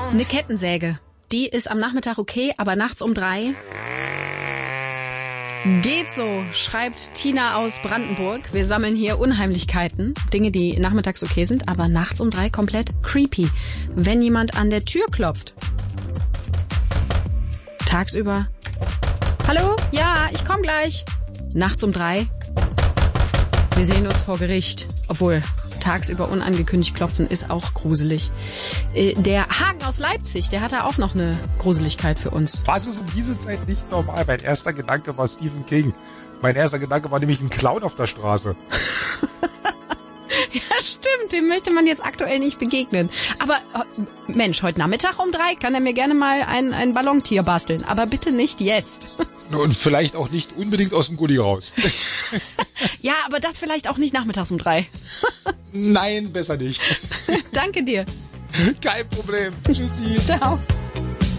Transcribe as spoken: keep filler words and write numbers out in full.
Eine Kettensäge, die ist am Nachmittag okay, aber nachts um drei... Geht so, schreibt Tina aus Brandenburg. Wir sammeln hier Unheimlichkeiten, Dinge, die nachmittags okay sind, aber nachts um drei komplett creepy. Wenn jemand an der Tür klopft. Tagsüber. Hallo? Ja, ich komm gleich. Nachts um drei. Wir sehen uns vor Gericht. Obwohl, tagsüber unangekündigt klopfen ist auch gruselig. Der Hagen aus Leipzig, der hatte auch noch eine Gruseligkeit für uns. Was ist um diese Zeit nicht normal? Mein erster Gedanke war Stephen King. Mein erster Gedanke war nämlich ein Clown auf der Straße. Ja, stimmt. Dem möchte man jetzt aktuell nicht begegnen. Aber Mensch, heute Nachmittag um drei kann er mir gerne mal ein, ein Ballontier basteln. Aber bitte nicht jetzt. Und vielleicht auch nicht unbedingt aus dem Gully raus. Ja, aber das vielleicht auch nicht nachmittags um drei. Nein, besser nicht. Danke dir. Kein Problem. Tschüssi. Ciao.